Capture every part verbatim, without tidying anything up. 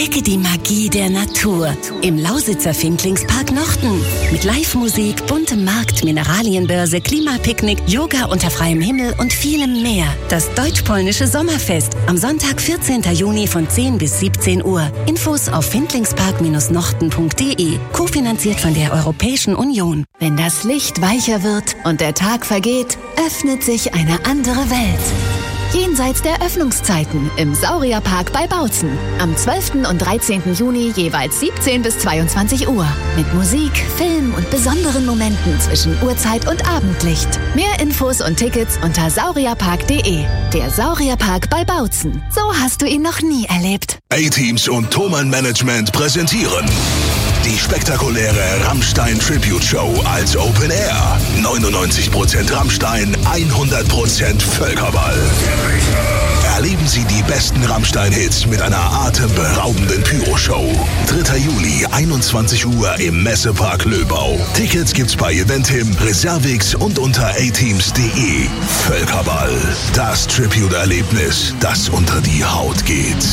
Entdecke die Magie der Natur im Lausitzer Finklingspark Nochten. Mit Live-Musik, buntem Markt, Mineralienbörse, Klimapicknick, Yoga unter freiem Himmel und vielem mehr. Das deutsch-polnische Sommerfest am Sonntag, vierzehnten Juni von zehn bis siebzehn Uhr. Infos auf finklingspark nochten punkt de. Kofinanziert von der Europäischen Union. Wenn das Licht weicher wird und der Tag vergeht, öffnet sich eine andere Welt. Jenseits der Öffnungszeiten im Saurierpark bei Bautzen. Am zwölften und dreizehnten Juni jeweils siebzehn bis zweiundzwanzig Uhr. Mit Musik, Film und besonderen Momenten zwischen Uhrzeit und Abendlicht. Mehr Infos und Tickets unter saurierpark punkt de. Der Saurierpark bei Bautzen. So hast du ihn noch nie erlebt. A-Teams und Thomann Management präsentieren die spektakuläre Rammstein Tribute Show als Open Air. neunundneunzig Prozent Rammstein, hundert Prozent Völkerball. Erleben Sie die besten Rammstein-Hits mit einer atemberaubenden Pyro-Show. dritter Juli, einundzwanzig Uhr im Messepark Löbau. Tickets gibt's bei Eventim, Reservix und unter a teams punkt de. Völkerball, das Tribute-Erlebnis, das unter die Haut geht.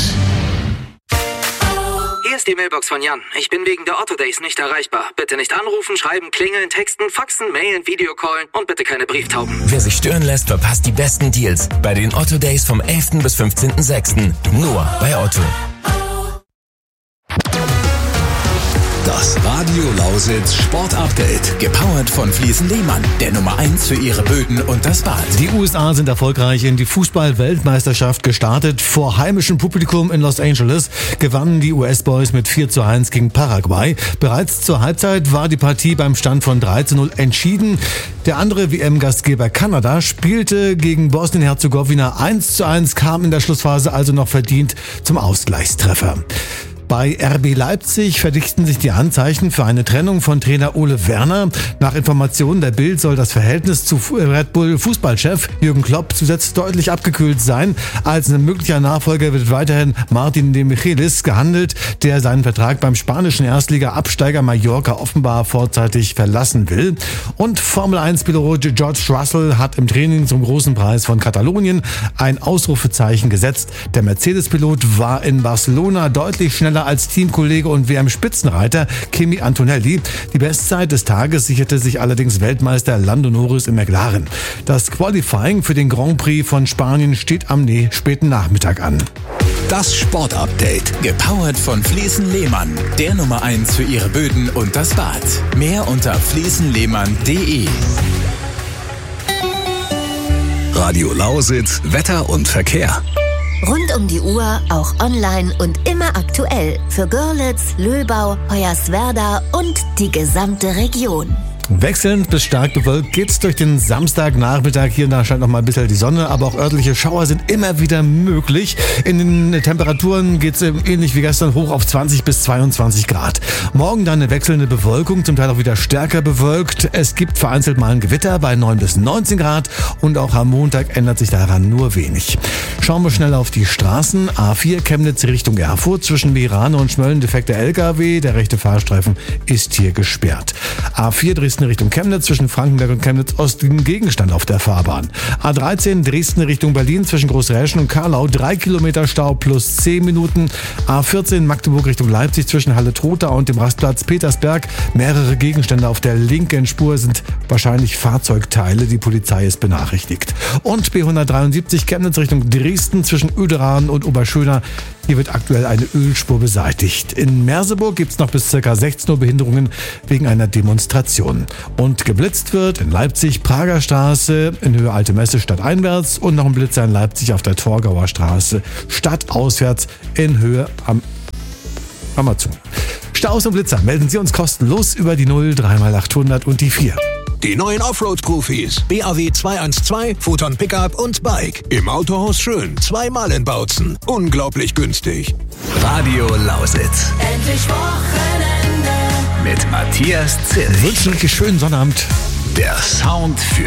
Hier ist die Mailbox von Jan. Ich bin wegen der Otto Days nicht erreichbar. Bitte nicht anrufen, schreiben, klingeln, texten, faxen, mailen, Videocallen und bitte keine Brieftauben. Wer sich stören lässt, verpasst die besten Deals bei den Otto Days vom elften bis fünfzehnten sechsten Nur bei Otto. Das Radio Lausitz Sport Update, gepowert von Fliesen Lehmann, der Nummer eins für ihre Böden und das Bad. Die U S A sind erfolgreich in die Fußball-Weltmeisterschaft gestartet. Vor heimischem Publikum in Los Angeles gewannen die U S-Boys mit vier zu eins gegen Paraguay. Bereits zur Halbzeit war die Partie beim Stand von drei zu null entschieden. Der andere W M-Gastgeber Kanada spielte gegen Bosnien-Herzegowina eins zu eins, kam in der Schlussphase also noch verdient zum Ausgleichstreffer. Bei R B Leipzig verdichten sich die Anzeichen für eine Trennung von Trainer Ole Werner. Nach Informationen der Bild soll das Verhältnis zu Red Bull Fußballchef Jürgen Klopp zuletzt deutlich abgekühlt sein. Als ein möglicher Nachfolger wird weiterhin Martin de Michelis gehandelt, der seinen Vertrag beim spanischen Erstliga-Absteiger Mallorca offenbar vorzeitig verlassen will. Und Formel eins Pilot George Russell hat im Training zum großen Preis von Katalonien ein Ausrufezeichen gesetzt. Der Mercedes-Pilot war in Barcelona deutlich schneller als Teamkollege und W M-Spitzenreiter Kimi Antonelli. Die Bestzeit des Tages sicherte sich allerdings Weltmeister Lando Norris im McLaren. Das Qualifying für den Grand Prix von Spanien steht am nee, späten Nachmittag an. Das Sport-Update, gepowert von Fliesen Lehmann, der Nummer eins für ihre Böden und das Bad. Mehr unter fliesen lehmann punkt de. Radio Lausitz, Wetter und Verkehr. Rund um die Uhr, auch online und immer aktuell. Für Görlitz, Löbau, Hoyerswerda und die gesamte Region. Wechselnd bis stark bewölkt geht's durch den Samstagnachmittag. Hier und da scheint noch mal ein bisschen die Sonne, aber auch örtliche Schauer sind immer wieder möglich. In den Temperaturen geht's ähnlich wie gestern hoch auf zwanzig bis zweiundzwanzig Grad. Morgen dann eine wechselnde Bewölkung, zum Teil auch wieder stärker bewölkt. Es gibt vereinzelt mal ein Gewitter bei neun bis neunzehn Grad und auch am Montag ändert sich daran nur wenig. Schauen wir schnell auf die Straßen. A vier Chemnitz Richtung Erfurt zwischen Mirane und Schmölln defekter L K W. Der rechte Fahrstreifen ist hier gesperrt. A vier Dresden Richtung Chemnitz zwischen Frankenberg und Chemnitz Ost liegen Gegenstand auf der Fahrbahn. A dreizehn Dresden Richtung Berlin zwischen Großräschen und Karlau drei Kilometer Stau plus zehn Minuten. A vierzehn Magdeburg Richtung Leipzig zwischen Halle-Trotha und dem Rastplatz Petersberg. Mehrere Gegenstände auf der linken Spur sind wahrscheinlich Fahrzeugteile. Die Polizei ist benachrichtigt. Und B hundertdreiundsiebzig Chemnitz Richtung Dresden zwischen Uederaden und Oberschöna. Hier wird aktuell eine Ölspur beseitigt. In Merseburg gibt es noch bis ca. sechzehn Uhr Behinderungen wegen einer Demonstration. Und geblitzt wird in Leipzig Prager Straße in Höhe Alte Messe stadteinwärts und noch ein Blitzer in Leipzig auf der Torgauer Straße stadtauswärts in Höhe am Amazon. Staus und Blitzer melden Sie uns kostenlos über die null drei mal achthundert und die vier. Die neuen Offroad-Profis. B A W zweihundertzwölf, Photon Pickup und Bike. Im Autohaus Schön. Zweimal in Bautzen. Unglaublich günstig. Radio Lausitz. Endlich Wochenende. Mit Matthias Zill. Wünschen einen schönen Sonnabend. Der Sound für